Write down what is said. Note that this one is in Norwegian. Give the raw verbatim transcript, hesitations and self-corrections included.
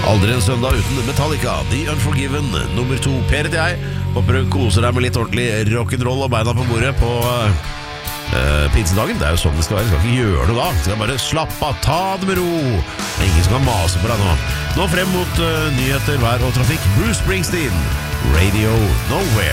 Aldri en søndag uten Metallica, The Unforgiven, nummer to. Per heter jeg, håper du koser deg med litt ordentlig rock'n'roll og beina på bordet på uh, pinsedagen. Det er jo sånn det skal være, du skal ikke gjøre noe da. Du skal bare slappe av, ta det med ro. Det er ingen som kan mase på deg nå. Nå frem mot uh, nyheter, vær og trafikk. Bruce Springsteen, Radio Nowhere.